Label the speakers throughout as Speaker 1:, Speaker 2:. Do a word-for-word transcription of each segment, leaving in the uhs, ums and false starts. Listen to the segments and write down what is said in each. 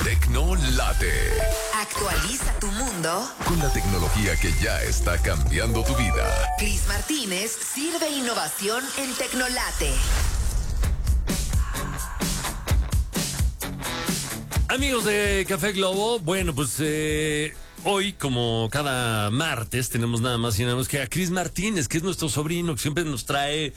Speaker 1: Tecnolate.
Speaker 2: Actualiza tu mundo
Speaker 1: Con la tecnología que ya está cambiando tu vida.
Speaker 2: Cris Martínez sirve innovación en Tecnolate.
Speaker 3: Amigos de Café Globo, bueno, pues eh, hoy, como cada martes, tenemos nada más y nada más que a Cris Martínez, que es nuestro sobrino, que siempre nos trae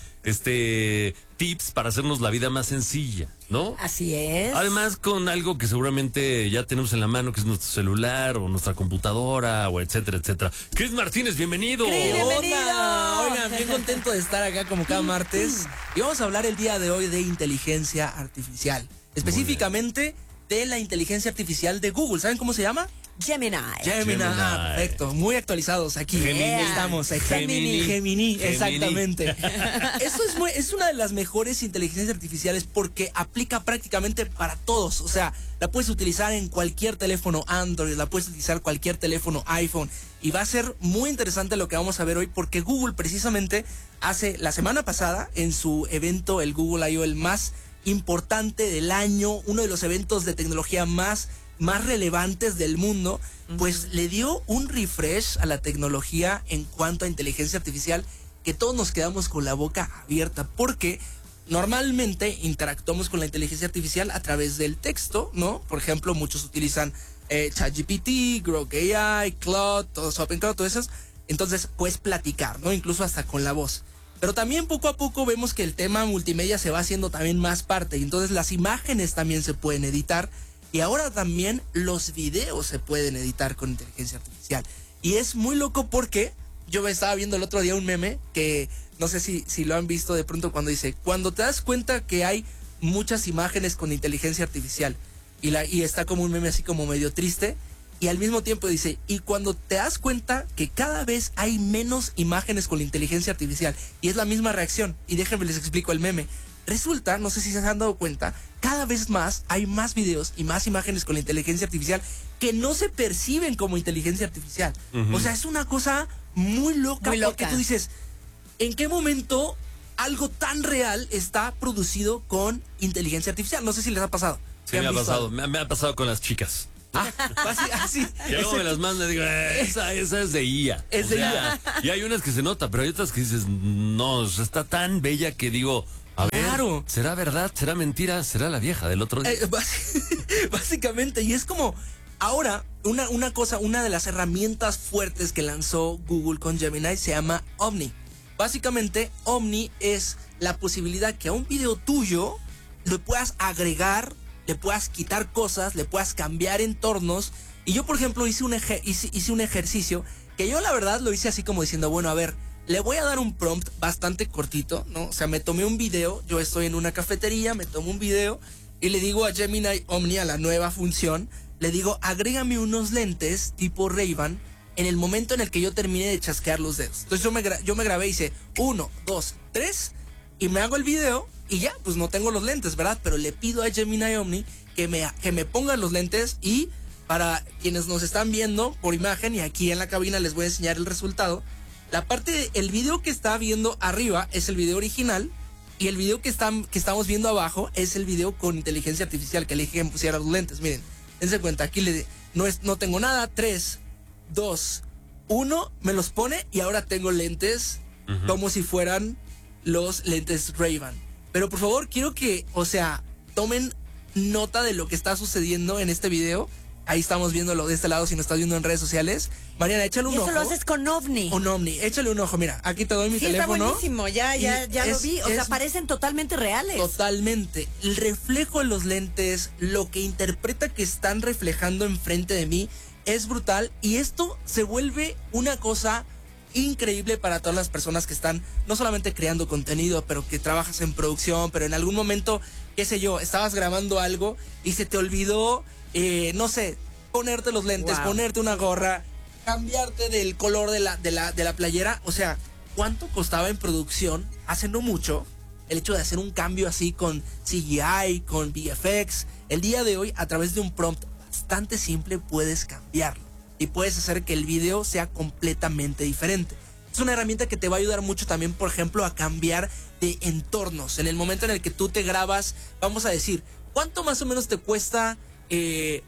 Speaker 3: este tips para hacernos la vida más sencilla, ¿no?
Speaker 4: Así es.
Speaker 3: Además, con algo que seguramente ya tenemos en la mano, que es nuestro celular o nuestra computadora, o etcétera, etcétera. Cris Martínez, bienvenido.
Speaker 4: Cris, bienvenido.
Speaker 5: Hola. Oigan, bien contento de estar acá como cada martes. Y vamos a hablar el día de hoy de inteligencia artificial. Específicamente de la inteligencia artificial de Google. ¿Saben cómo se llama?
Speaker 4: Gemini.
Speaker 5: Gemini.
Speaker 3: Gemini.
Speaker 5: Ah, perfecto. Muy actualizados aquí.
Speaker 3: Gemini.
Speaker 5: Estamos.
Speaker 3: Gemini.
Speaker 5: Gemini. Gemini.
Speaker 3: Gemini.
Speaker 5: Exactamente. Eso es, muy, es una de las mejores inteligencias artificiales porque aplica prácticamente para todos. O sea, la puedes utilizar en cualquier teléfono Android, la puedes utilizar cualquier teléfono iPhone. Y va a ser muy interesante lo que vamos a ver hoy porque Google precisamente hace la semana pasada en su evento, el Google I O, el más importante del año, uno de los eventos de tecnología más, más relevantes del mundo, pues uh-huh. le dio un refresh a la tecnología en cuanto a inteligencia artificial que todos nos quedamos con la boca abierta porque normalmente interactuamos con la inteligencia artificial a través del texto, ¿no? Por ejemplo, muchos utilizan eh, ChatGPT, Grok A I, Claude, todos OpenCloud, todas esas. Entonces puedes platicar, ¿no? Incluso hasta con la voz. Pero también poco a poco vemos que el tema multimedia se va haciendo también más parte. Y entonces las imágenes también se pueden editar. Y ahora también los videos se pueden editar con inteligencia artificial. Y es muy loco porque yo me estaba viendo el otro día un meme que no sé si, si lo han visto de pronto cuando dice, cuando te das cuenta que hay muchas imágenes con inteligencia artificial y, la, y está como un meme así como medio triste. Y al mismo tiempo dice, y cuando te das cuenta que cada vez hay menos imágenes con la inteligencia artificial, y es la misma reacción, y déjenme les explico el meme. Resulta, no sé si se han dado cuenta, cada vez más hay más videos y más imágenes con la inteligencia artificial que no se perciben como inteligencia artificial. Uh-huh. O sea, es una cosa muy loca,
Speaker 4: muy loca
Speaker 5: porque tú dices, ¿en qué momento algo tan real está producido con inteligencia artificial? No sé si les ha pasado.
Speaker 3: Sí, me ha pasado, me, me ha pasado con las chicas.
Speaker 5: Ah, así, así.
Speaker 3: Y luego me las manda y digo, eh, esa, esa es de I A.
Speaker 5: Es
Speaker 3: o
Speaker 5: de
Speaker 3: sea,
Speaker 5: I A.
Speaker 3: Y hay unas que se nota, pero hay otras que dices, no, está tan bella que digo, a
Speaker 5: claro.
Speaker 3: ver, ¿será verdad? ¿Será mentira? ¿Será la vieja del otro día?
Speaker 5: Eh, básicamente, y es como, ahora, una, una cosa, una de las herramientas fuertes que lanzó Google con Gemini se llama Omni. Básicamente, Omni es la posibilidad que a un video tuyo le puedas agregar, le puedas quitar cosas, le puedas cambiar entornos. Y yo, por ejemplo, hice un, eje- hice, hice un ejercicio que yo la verdad lo hice así como diciendo, bueno, a ver, le voy a dar un prompt bastante cortito, ¿no? O sea, me tomé un video, yo estoy en una cafetería, me tomo un video y le digo a Gemini Omni, a la nueva función, le digo, agrégame unos lentes tipo Ray-Ban en el momento en el que yo termine de chasquear los dedos. Entonces yo me, gra- yo me grabé y hice uno, dos, tres y me hago el video. Y ya, pues no tengo los lentes, ¿verdad? Pero le pido a Gemini Omni que me, que me pongan los lentes y para quienes nos están viendo por imagen y aquí en la cabina les voy a enseñar el resultado. La parte del video que está viendo arriba es el video original y el video que, están, que estamos viendo abajo es el video con inteligencia artificial que le dije que me pusiera los lentes. Miren, dense cuenta, aquí le, no, es, no tengo nada, tres, dos, uno, me los pone y ahora tengo lentes uh-huh. como si fueran los lentes Ray-Ban. Pero por favor, quiero que, o sea, tomen nota de lo que está sucediendo en este video. Ahí estamos viéndolo de este lado si nos estás viendo en redes sociales. Mariana, échale un
Speaker 4: y eso
Speaker 5: ojo.
Speaker 4: Eso lo haces con Ovni.
Speaker 5: Un Omni, échale un ojo. Mira, aquí te doy mi
Speaker 4: sí,
Speaker 5: teléfono.
Speaker 4: Está buenísimo, ya, ya, ya
Speaker 5: es,
Speaker 4: lo vi. O
Speaker 5: es,
Speaker 4: sea, parecen totalmente reales.
Speaker 5: Totalmente. El reflejo de los lentes, lo que interpreta que están reflejando enfrente de mí, es brutal. Y esto se vuelve una cosa increíble para todas las personas que están no solamente creando contenido, pero que trabajas en producción, pero en algún momento, qué sé yo, estabas grabando algo y se te olvidó, eh, no sé, ponerte los lentes, wow. ponerte una gorra, cambiarte del color de la, de la, de la playera. O sea, ¿cuánto costaba en producción hace no mucho el hecho de hacer un cambio así con C G I, con V F X? El día de hoy, a través de un prompt bastante simple, puedes cambiarlo. Y puedes hacer que el video sea completamente diferente. Es una herramienta que te va a ayudar mucho también, por ejemplo, a cambiar de entornos. En el momento en el que tú te grabas, vamos a decir, ¿cuánto más o menos te cuesta eh,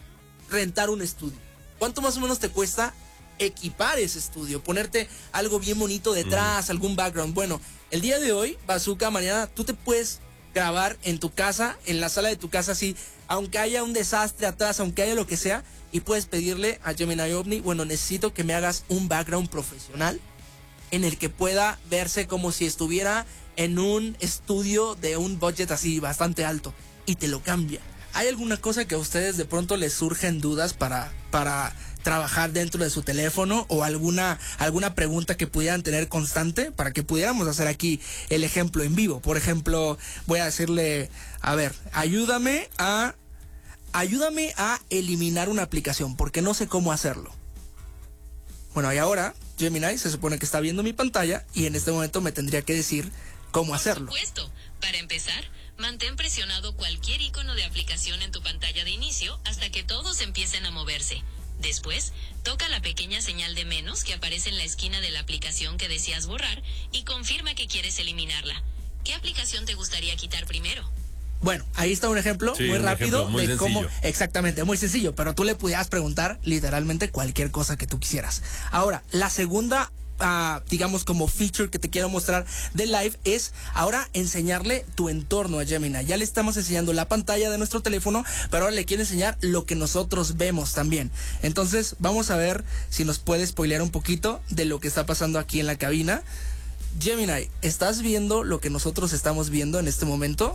Speaker 5: rentar un estudio. ¿Cuánto más o menos te cuesta equipar ese estudio? Ponerte algo bien bonito detrás, mm. algún background. Bueno, el día de hoy, Bazooka, mañana tú te puedes grabar en tu casa, en la sala de tu casa, así, aunque haya un desastre atrás, aunque haya lo que sea, y puedes pedirle a Gemini Ovni, bueno, necesito que me hagas un background profesional en el que pueda verse como si estuviera en un estudio de un budget así bastante alto, y te lo cambia. ¿Hay alguna cosa que a ustedes de pronto les surgen dudas para, para trabajar dentro de su teléfono, o alguna, alguna pregunta que pudieran tener constante para que pudiéramos hacer aquí el ejemplo en vivo? Por ejemplo, voy a decirle, a ver, ayúdame a, ayúdame a eliminar una aplicación porque no sé cómo hacerlo. Bueno, y ahora Gemini se supone que está viendo mi pantalla y en este momento me tendría que decir cómo hacerlo.
Speaker 6: Por supuesto. Para empezar, mantén presionado cualquier icono de aplicación en tu pantalla de inicio hasta que todos empiecen a moverse. Después, toca la pequeña señal de menos que aparece en la esquina de la aplicación que deseas borrar y confirma que quieres eliminarla. ¿Qué aplicación te gustaría quitar primero?
Speaker 5: Bueno, ahí está un ejemplo
Speaker 3: sí,
Speaker 5: muy
Speaker 3: un
Speaker 5: rápido
Speaker 3: ejemplo muy
Speaker 5: de
Speaker 3: sencillo.
Speaker 5: cómo, exactamente, muy sencillo, pero tú le pudieras preguntar literalmente cualquier cosa que tú quisieras. Ahora, la segunda Uh, digamos como feature que te quiero mostrar de Live es ahora enseñarle tu entorno a Gemini. Ya le estamos enseñando la pantalla de nuestro teléfono, pero ahora le quiero enseñar lo que nosotros vemos también. Entonces vamos a ver si nos puede spoilear un poquito de lo que está pasando aquí en la cabina. Gemini, ¿estás viendo lo que nosotros estamos viendo en este momento?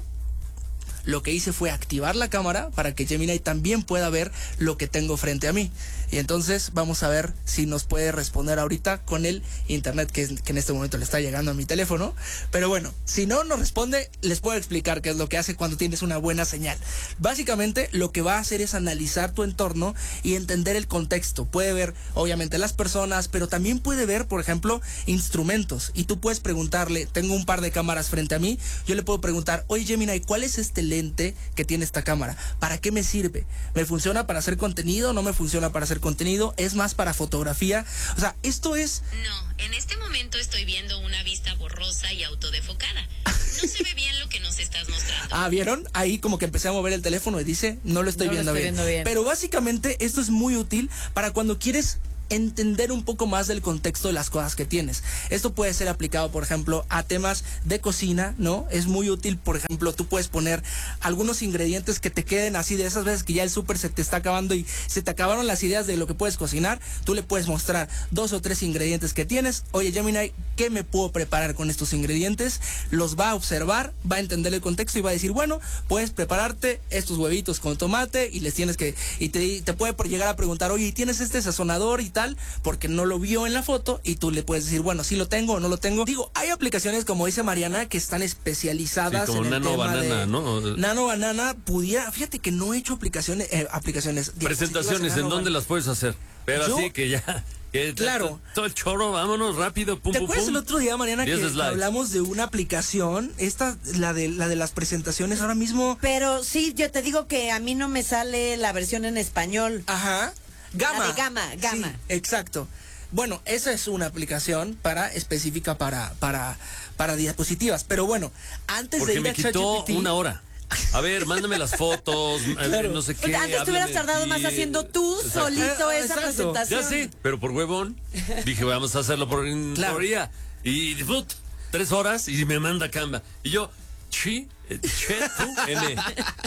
Speaker 5: Lo que hice fue activar la cámara para que Gemini también pueda ver lo que tengo frente a mí. Y entonces vamos a ver si nos puede responder ahorita con el internet que, es, que en este momento le está llegando a mi teléfono. Pero bueno, si no nos responde, les puedo explicar qué es lo que hace cuando tienes una buena señal. Básicamente lo que va a hacer es analizar tu entorno y entender el contexto. Puede ver obviamente las personas, pero también puede ver, por ejemplo, instrumentos. Y tú puedes preguntarle, tengo un par de cámaras frente a mí, yo le puedo preguntar, oye Gemini, ¿cuál es este lente que tiene esta cámara? ¿Para qué me sirve? ¿Me funciona para hacer contenido? ¿No me funciona para hacer contenido? ¿Es más para fotografía? O sea, esto es...
Speaker 6: No, en este momento estoy viendo una vista borrosa y autodefocada. No se ve bien lo que nos estás mostrando.
Speaker 5: Ah, ¿vieron? Ahí como que empecé a mover el teléfono y dice, no lo estoy,
Speaker 4: No lo
Speaker 5: viendo,
Speaker 4: estoy
Speaker 5: bien.
Speaker 4: viendo bien.
Speaker 5: Pero básicamente esto es muy útil para cuando quieres entender un poco más del contexto de las cosas que tienes. Esto puede ser aplicado, por ejemplo, a temas de cocina, ¿no? Es muy útil, por ejemplo, tú puedes poner algunos ingredientes que te queden así de esas veces que ya el súper se te está acabando y se te acabaron las ideas de lo que puedes cocinar. Tú le puedes mostrar dos o tres ingredientes que tienes. Oye, Gemini, ¿qué me puedo preparar con estos ingredientes? Los va a observar, va a entender el contexto y va a decir, bueno, puedes prepararte estos huevitos con tomate y les tienes que, y te, te puede llegar a preguntar, oye, ¿tienes este sazonador y tal? Porque no lo vio en la foto y tú le puedes decir, bueno, sí lo tengo o no lo tengo. Digo, hay aplicaciones, como dice Mariana, que están especializadas
Speaker 3: sí, como
Speaker 5: en el
Speaker 3: Nano
Speaker 5: tema
Speaker 3: Banana,
Speaker 5: de...
Speaker 3: ¿no?
Speaker 5: Nano Banana pudiera... Fíjate que no he hecho aplicaciones... Eh, aplicaciones
Speaker 3: presentaciones, ¿en dónde las puedes hacer? Pero
Speaker 5: Yo,
Speaker 3: así que ya... Que
Speaker 5: claro.
Speaker 3: Todo el choro, vámonos rápido, pum,
Speaker 5: ¿Te
Speaker 3: pum,
Speaker 5: acuerdas
Speaker 3: pum?
Speaker 5: el otro día, Mariana, que, que hablamos de una aplicación? Esta, la de, la de las presentaciones, ahora mismo...
Speaker 4: Pero sí, yo te digo que a mí no me sale la versión en español.
Speaker 5: Ajá. Gama.
Speaker 4: La de Gama, Gama.
Speaker 5: Sí, exacto. Bueno, esa es una aplicación para específica para para para diapositivas, pero bueno, antes
Speaker 3: Porque
Speaker 5: de ir
Speaker 3: me
Speaker 5: a
Speaker 3: quitó
Speaker 5: ChatGPT,
Speaker 3: una hora. A ver, mándame las fotos,
Speaker 5: Claro.
Speaker 3: no sé qué.
Speaker 4: Antes te hubieras
Speaker 3: háblame
Speaker 4: tardado
Speaker 3: aquí.
Speaker 4: más haciendo tú
Speaker 3: Exacto.
Speaker 4: solito
Speaker 5: Eh,
Speaker 4: esa
Speaker 5: exacto.
Speaker 4: presentación.
Speaker 3: Ya sí, pero por huevón. Dije, vamos a hacerlo por en
Speaker 5: Claro.
Speaker 3: teoría. Y put, tres horas y me manda Canva. Y yo, chi, eh, che, tú, M.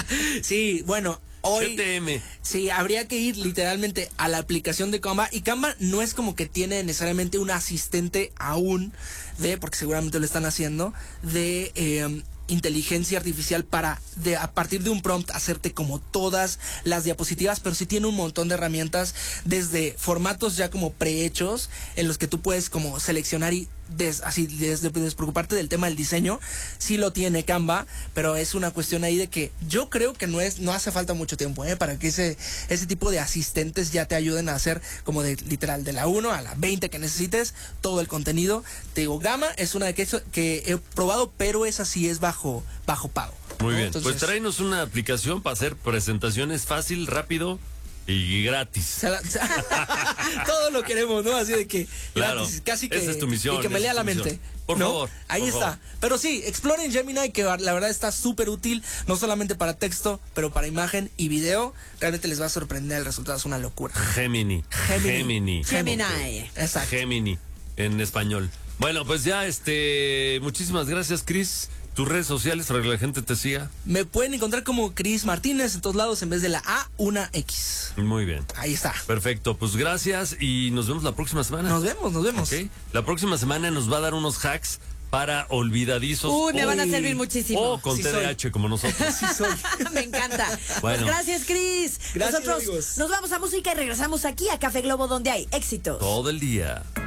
Speaker 5: Sí, bueno, hoy
Speaker 3: Che, T M.
Speaker 5: sí, habría que ir literalmente a la aplicación de Canva, y Canva no es como que tiene necesariamente un asistente aún de, porque seguramente lo están haciendo, de eh, inteligencia artificial para de a partir de un prompt hacerte como todas las diapositivas, pero sí tiene un montón de herramientas, desde formatos ya como prehechos en los que tú puedes como seleccionar y des, así des, despreocuparte del tema del diseño. Sí lo tiene Canva, pero es una cuestión ahí de que yo creo que no es no hace falta mucho tiempo ¿eh? para que ese ese tipo de asistentes ya te ayuden a hacer como de literal de la uno a la veinte que necesites todo el contenido. Te digo, Gama es una de que, que he probado, pero esa sí es bajo bajo pago.
Speaker 3: Muy
Speaker 5: ¿no?
Speaker 3: bien,
Speaker 5: Entonces,
Speaker 3: pues tráenos una aplicación para hacer presentaciones fácil, rápido Y gratis.
Speaker 5: Se la- se- todo lo queremos, ¿no? Así de que
Speaker 3: Claro,
Speaker 5: gratis, casi que,
Speaker 3: esa es tu misión,
Speaker 5: y que me
Speaker 3: esa
Speaker 5: lea
Speaker 3: es
Speaker 5: la
Speaker 3: tu misión.
Speaker 5: mente.
Speaker 3: Por
Speaker 5: ¿no?
Speaker 3: favor,
Speaker 5: Ahí
Speaker 3: por
Speaker 5: está.
Speaker 3: favor.
Speaker 5: Pero sí, exploren Gemini, que la verdad está súper útil, no solamente para texto, pero para imagen y video. Realmente les va a sorprender, el resultado es una locura.
Speaker 3: Gemini.
Speaker 5: Gemini.
Speaker 3: Gemini.
Speaker 4: Gemini.
Speaker 5: Exacto.
Speaker 3: Gemini en español. Bueno, pues ya, este, muchísimas gracias, Cris. Tus redes sociales para que la gente te siga.
Speaker 5: Me pueden encontrar como Cris Martínez en todos lados en vez de la A, una X.
Speaker 3: Muy bien.
Speaker 5: Ahí está.
Speaker 3: Perfecto, pues gracias y nos vemos la próxima semana.
Speaker 5: Nos vemos, nos vemos.
Speaker 3: Ok. La próxima semana nos va a dar unos hacks para olvidadizos.
Speaker 4: Uy, me van a
Speaker 5: Uy.
Speaker 4: servir muchísimo.
Speaker 3: O con
Speaker 5: Sí
Speaker 3: T D A H como nosotros.
Speaker 5: Sí soy.
Speaker 4: Me encanta.
Speaker 3: Bueno.
Speaker 4: Pues gracias, Cris.
Speaker 5: Gracias,
Speaker 4: Nosotros
Speaker 5: amigos.
Speaker 4: nos vamos a música y regresamos aquí a Café Globo, donde hay éxitos.
Speaker 3: Todo el día.